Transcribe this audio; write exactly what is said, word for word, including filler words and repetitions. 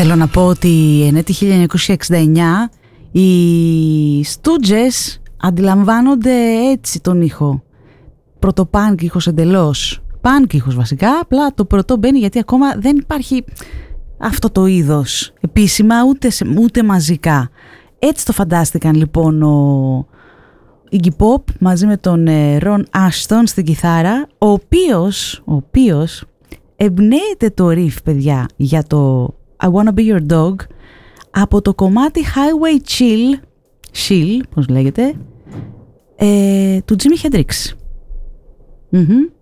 Θέλω να πω ότι εν έτη χίλια εννιακόσια εξήντα εννιά οι Stooges αντιλαμβάνονται έτσι τον ήχο. Πρωτοπάνκ ήχος εντελώς. Πάνκ ήχος βασικά, απλά το πρωτό μπαίνει γιατί ακόμα δεν υπάρχει αυτό το είδος επίσημα ούτε, ούτε μαζικά. Έτσι το φαντάστηκαν λοιπόν ο Iggy Pop μαζί με τον Ron Asheton στην κιθάρα, ο οποίος, ο οποίος εμπνέεται το riff, παιδιά, για το I Wanna Be Your Dog από το κομμάτι Highway Chill, Chill, πώς λέγεται, ε, του Jimi Hendrix. Mm-hmm.